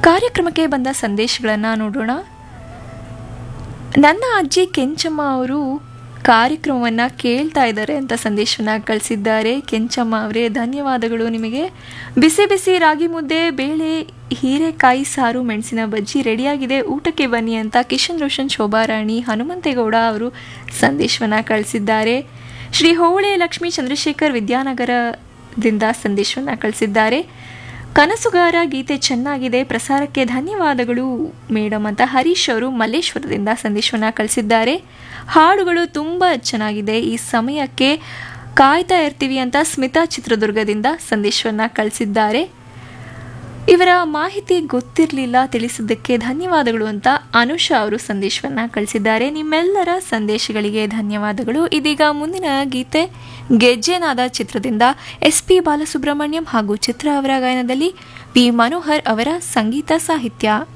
ಕಾರ್ಯಕ್ರಮಕ್ಕೆ ಬಂದ ಸಂದೇಶಗಳನ್ನು ನೋಡೋಣ. ನನ್ನ ಅಜ್ಜಿ ಕೆಂಚಮ್ಮ ಅವರು ಕಾರ್ಯಕ್ರಮವನ್ನು ಕೇಳ್ತಾ ಇದ್ದಾರೆ ಅಂತ ಸಂದೇಶವನ್ನು ಕಳಿಸಿದ್ದಾರೆ. ಕೆಂಚಮ್ಮ ಅವರೇ, ಧನ್ಯವಾದಗಳು ನಿಮಗೆ. ಬಿಸಿ ಬಿಸಿ ರಾಗಿ ಮುದ್ದೆ, ಬೇಳೆ, ಹೀರೆಕಾಯಿ ಸಾರು, ಮೆಣಸಿನ ಬಜ್ಜಿ ರೆಡಿಯಾಗಿದೆ, ಊಟಕ್ಕೆ ಬನ್ನಿ ಅಂತ ಕಿಶನ್ ರೋಷನ್, ಶೋಭಾರಾಣಿ, ಹನುಮಂತೇಗೌಡ ಅವರು ಸಂದೇಶವನ್ನು ಕಳಿಸಿದ್ದಾರೆ. ಶ್ರೀ ಹೋಳೆ ಲಕ್ಷ್ಮೀ ಚಂದ್ರಶೇಖರ್ ವಿದ್ಯಾನಗರದಿಂದ ಸಂದೇಶವನ್ನು ಕಳಿಸಿದ್ದಾರೆ. ಕನಸುಗಾರ ಗೀತೆ ಚೆನ್ನಾಗಿದೆ, ಪ್ರಸಾರಕ್ಕೆ ಧನ್ಯವಾದಗಳು ಮೇಡಮ್ ಅಂತ ಹರೀಶ್ ಅವರು ಮಲ್ಲೇಶ್ವರದಿಂದ ಸಂದೇಶವನ್ನು ಕಳಿಸಿದ್ದಾರೆ. ಹಾಡುಗಳು ತುಂಬ ಚೆನ್ನಾಗಿದೆ, ಈ ಸಮಯಕ್ಕೆ ಕಾಯ್ತಾ ಇರ್ತೀವಿ ಅಂತ ಸ್ಮಿತಾ ಚಿತ್ರದುರ್ಗದಿಂದ ಸಂದೇಶವನ್ನು ಕಳಿಸಿದ್ದಾರೆ. ಇವರ ಮಾಹಿತಿ ಗೊತ್ತಿರಲಿಲ್ಲ, ತಿಳಿಸಿದ್ದಕ್ಕೆ ಧನ್ಯವಾದಗಳು ಅಂತ ಅನುಷಾ ಅವರು ಸಂದೇಶವನ್ನು ಕಳಿಸಿದ್ದಾರೆ. ನಿಮ್ಮೆಲ್ಲರ ಸಂದೇಶಗಳಿಗೆ ಧನ್ಯವಾದಗಳು. ಇದೀಗ ಮುಂದಿನ ಗೀತೆ ಗೆಜ್ಜೆನಾದ ಚಿತ್ರದಿಂದ SP ಬಾಲಸುಬ್ರಹ್ಮಣ್ಯಂ ಹಾಗೂ ಚಿತ್ರ ಅವರ ಗಾಯನದಲ್ಲಿ ವಿ ಮನೋಹರ್ ಅವರ ಸಂಗೀತ ಸಾಹಿತ್ಯ.